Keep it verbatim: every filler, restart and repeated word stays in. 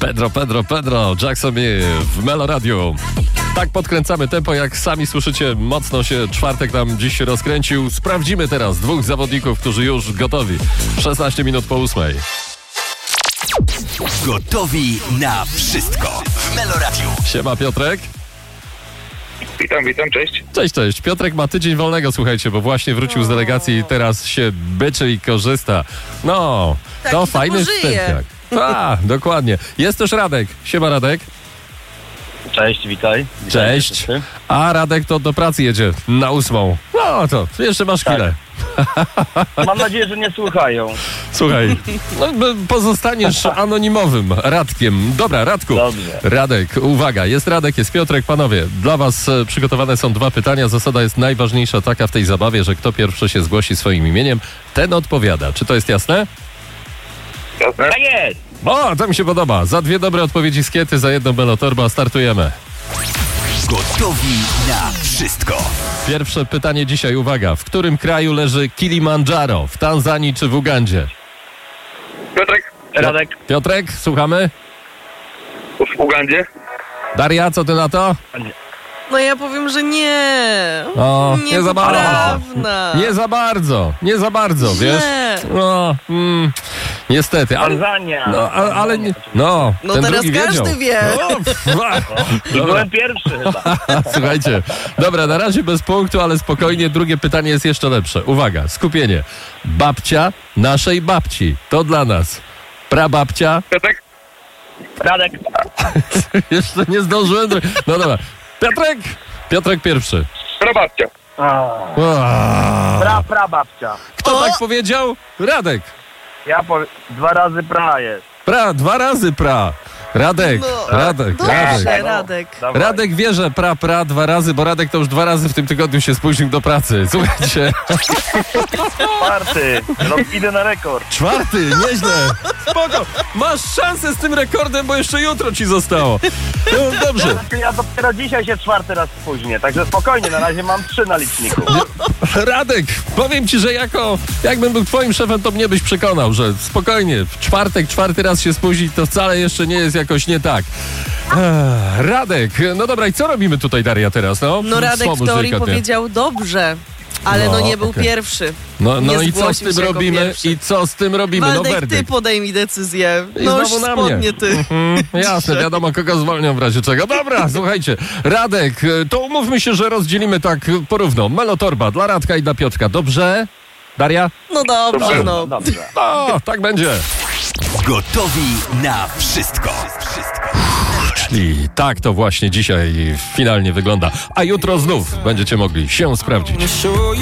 Pedro, Pedro, Pedro, Jackson w Melo Radio. Tak podkręcamy tempo, jak sami słyszycie, mocno się czwartek nam dziś się rozkręcił. Sprawdzimy teraz dwóch zawodników, którzy już gotowi. szesnaście minut po ósmej. Gotowi na wszystko w Melo Radio. Siema Piotrek. Witam, witam, cześć. Cześć, cześć. Piotrek ma tydzień wolnego, słuchajcie, bo właśnie wrócił z delegacji i teraz się byczy i korzysta. No, Taki to to fajny pożyje. wstępniak. A, dokładnie. Jest też Radek. Siema Radek. Cześć, witaj. Witaj Cześć. wszyscy. A Radek to do pracy jedzie na ósmą. No to jeszcze masz chwilę. Mam nadzieję, że nie słuchają. Słuchaj, no, b- pozostaniesz anonimowym Radkiem. Dobra, Radku. Dobrze. Radek, uwaga, jest Radek, jest Piotrek. Panowie, dla was e, przygotowane są dwa pytania. Zasada jest najważniejsza taka w tej zabawie, że kto pierwszy się zgłosi swoim imieniem, ten odpowiada. Czy to jest jasne? Jasne? Tak jest! O, to mi się podoba. Za dwie dobre odpowiedzi z Kiety, za jedną Belotorba startujemy. Gotowi na wszystko. Pierwsze pytanie dzisiaj, uwaga. W którym kraju leży Kilimandżaro? W Tanzanii czy w Ugandzie? Piotrek, Radek. Piotrek, słuchamy? w Ugandzie. Daria, co ty na to? No ja powiem, że nie. O, nie za bardzo. Niepoprawna. Nie za bardzo, nie za bardzo, wiesz? Źle. No, mm, niestety, ale... Tanzania. No, ale, ale nie, no, No ten teraz drugi każdy wiedział. wie. No, pff, I dobra, byłem pierwszy chyba. słuchajcie, dobra, na razie bez punktu, ale spokojnie, drugie pytanie jest jeszcze lepsze. Uwaga, skupienie. Babcia naszej babci, to dla nas. Prababcia, Piotrek, Radek. jeszcze nie zdążyłem. dru- No dobra, Piotrek, Piotrek pierwszy. prababcia. Ua. Pra, pra babcia. Kto O! tak powiedział? Radek. Ja powie... Dwa razy pra jest. Pra, dwa razy pra. Radek, No, Radek, Dobrze, Radek. Radek. Dawaj. Radek wie, że pra, pra dwa razy, bo Radek to już dwa razy w tym tygodniu się spóźnił do pracy. Słuchajcie, Czwarty. No, idę na rekord. czwarty, nieźle. Spoko, masz szansę z tym rekordem, bo jeszcze jutro ci zostało. No, dobrze. Ja dopiero dzisiaj się czwarty raz spóźnię, także spokojnie, na razie mam trzy na liczniku. Radek, powiem ci, że jako, jakbym był twoim szefem, to mnie byś przekonał, że spokojnie, w czwartek, czwarty raz się spóźnić, to wcale jeszcze nie jest jakoś nie tak. Ech, Radek, no dobra, i co robimy tutaj, Daria, teraz? No, No Radek w Wspomóż teorii delikatnie. powiedział dobrze, ale No, no nie był okej. pierwszy. No, no nie i co z zgłosił tym się jako robimy? pierwszy. I co z tym robimy? No Waldek, ty werdykt. podejmij decyzję. I No już znowu na mnie. spodnie ty. Mhm, jasne, wiadomo kogo zwolnią w razie czego. Dobra, słuchajcie, Radek, to umówmy się, że rozdzielimy tak porówno. Melotorba dla Radka i dla Piotrka. Dobrze? Daria? No dobrze, no. Dobrze. No, tak będzie. Gotowi na wszystko. I tak to właśnie dzisiaj finalnie wygląda. A jutro znów będziecie mogli się sprawdzić.